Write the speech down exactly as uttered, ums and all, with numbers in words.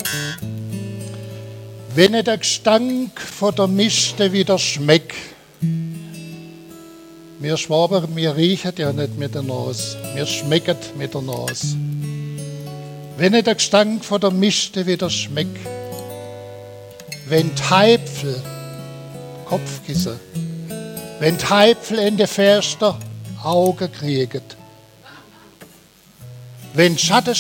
Wenn nicht der Gestank von der Mischte wieder schmeckt. Wir Schwaber, wir riechen ja nicht mit der Nase, wir schmecken mit der Nase. Wenn nicht der Gestank von der Mischte wieder schmeckt. Wenn die Heipfel, Kopfkissen, wenn die Heipfel in die Fenster Augen kriegen. Wenn die Schatten